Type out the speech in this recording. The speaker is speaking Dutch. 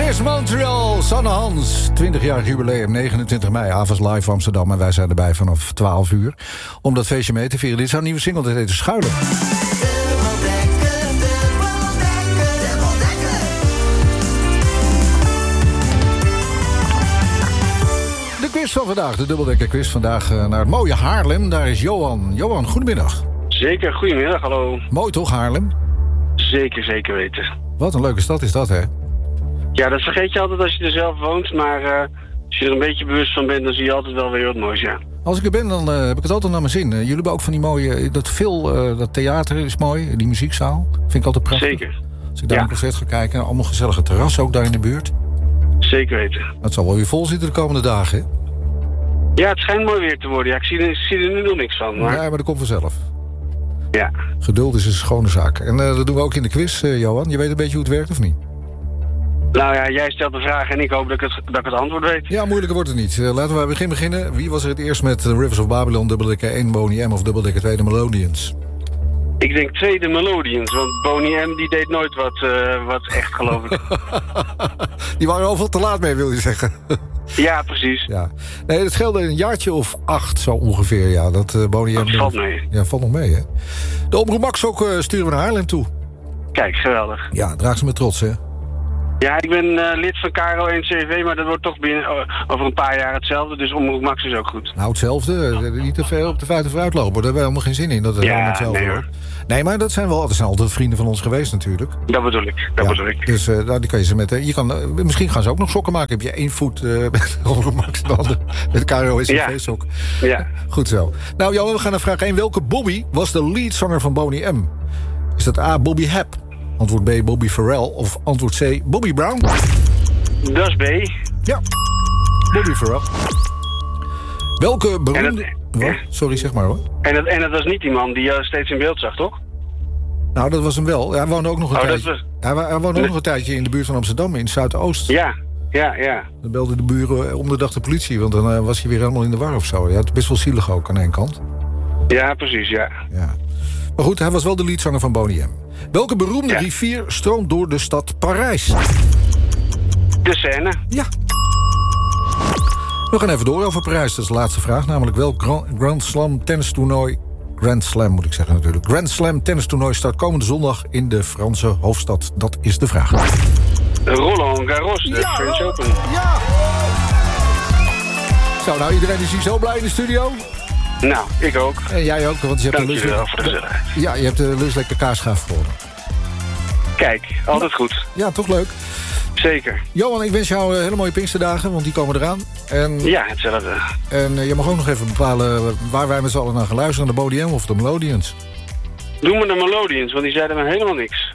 Kiss Montreal, Sanne Hans. 20-jarig jubileum, 29 mei, Avas Live Amsterdam. En wij zijn erbij vanaf 12 uur. Om dat feestje mee te vieren. Dit is een nieuwe single, dat heet Schuilen. De quiz van vandaag, de dubbeldekker quiz. Vandaag naar het mooie Haarlem. Daar is Johan. Johan, goedemiddag. Zeker, goedemiddag, hallo. Mooi toch, Haarlem? Zeker weten. Wat een leuke stad is dat, hè? Ja, dat vergeet je altijd als je er zelf woont, maar als je er een beetje bewust van bent, dan zie je altijd wel weer wat moois, ja. Als ik er ben, dan heb ik het altijd naar mijn zin. Jullie hebben ook van die mooie, dat theater is mooi, die muziekzaal. Vind ik altijd prachtig. Zeker. Als ik daar een concert ga kijken, allemaal gezellige terrassen ook daar in de buurt. Zeker weten. Het zal wel weer vol zitten de komende dagen, hè? Ja, het schijnt mooi weer te worden. Ja, ik zie er nu nog niks van. Maar... Ja, maar dat komt vanzelf. Ja. Geduld is een schone zaak. En dat doen we ook in de quiz, Johan. Je weet een beetje hoe het werkt, of niet? Nou ja, jij stelt de vraag en ik hoop dat ik het antwoord weet. Ja, moeilijker wordt het niet. Laten we bij het begin beginnen. Wie was er het eerst met Rivers of Babylon, dubbeldekker 1, Boney M of dubbeldekker 2, de Melodians? Ik denk 2, de Melodians, want Boney M die deed nooit wat echt, geloof ik. Die waren overal te laat mee, wil je zeggen. Ja, precies. Ja. Nee, het scheelde een jaartje of 8 zo ongeveer, ja. Dat Boney M... Dat valt mee. Ja, valt nog mee, hè. De Omroep Max ook sturen we naar Haarlem toe. Kijk, geweldig. Ja, draag ze met trots, hè. Ja, ik ben lid van KRO-NCV, maar dat wordt toch over een paar jaar hetzelfde. Dus Omroep Max is ook goed. Nou, hetzelfde. Niet te veel op de feiten vooruit lopen. Daar hebben we helemaal geen zin in. Dat het helemaal hetzelfde wordt. Nee, maar dat zijn altijd vrienden van ons geweest natuurlijk. Dat bedoel ik. Dus die kan je ze met... misschien gaan ze ook nog sokken maken. Heb je 1 voet met Omroep Max en de andere met KRO-NCV-sok. Ja. Goed zo. Nou, Johan, we gaan naar vraag 1. Welke Bobby was de leadzanger van Boney M? Is dat A, Bobby Hap? Antwoord B, Bobby Farrell. Of antwoord C, Bobby Brown? Dat is B. Ja, Bobby Farrell. Welke beroemde... Sorry, zeg maar hoor. En dat was niet die man die je steeds in beeld zag, toch? Nou, dat was hem wel. Hij woonde ook nog een tijdje. Hij woonde ook nog een tijdje in de buurt van Amsterdam, in Zuidoost. Ja. Dan belden de buren om de dag de politie, want dan was hij weer helemaal in de war of zo. Ja, het is best wel zielig ook aan één kant. Ja, precies, ja. Maar goed, hij was wel de leadzanger van Boney M. Welke beroemde rivier stroomt door de stad Parijs? De Seine. Ja. We gaan even door over Parijs. Dat is de laatste vraag. Namelijk welk Grand Slam tennistoernooi... Grand Slam moet ik zeggen natuurlijk. Grand Slam tennistoernooi start komende zondag in de Franse hoofdstad. Dat is de vraag. Roland Garros, de French Open. Ja! Zo, nou iedereen is hier zo blij in de studio. Nou, ik ook. En jij ook, want je hebt je hebt de luslekker kaasschaaf gewonnen. Kijk, altijd goed. Ja, toch leuk. Zeker. Johan, ik wens jou hele mooie Pinksterdagen, want die komen eraan. Ja, hetzelfde. En je mag ook nog even bepalen waar wij met z'n allen naar gaan luisteren. De Boney M of de Melodians? Doe me de Melodians, want die zeiden me helemaal niks.